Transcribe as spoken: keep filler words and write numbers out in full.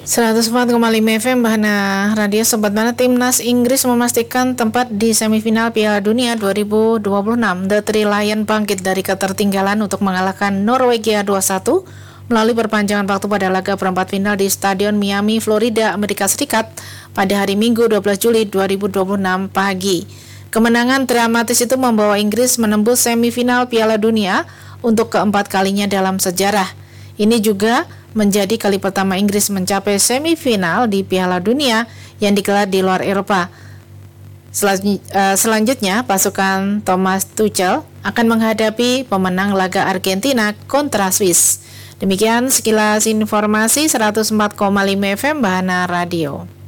seratus empat koma lima F M Bahana Radio. Sobat Bahana, Timnas Inggris memastikan tempat di semifinal Piala Dunia dua ribu dua puluh enam. The Three Lions bangkit dari ketertinggalan untuk mengalahkan Norwegia dua satu melalui perpanjangan waktu pada laga perempat final di Stadion Miami, Florida, Amerika Serikat pada hari Minggu dua belas Juli dua ribu dua puluh enam pagi. Kemenangan dramatis itu membawa Inggris menembus semifinal Piala Dunia untuk keempat kalinya dalam sejarah. Ini juga menjadi kali pertama Inggris mencapai semifinal di Piala Dunia yang digelar di luar Eropa. Selanjutnya, pasukan Thomas Tuchel akan menghadapi pemenang laga Argentina kontra Swiss. Demikian sekilas informasi seratus empat koma lima F M Bahana Radio.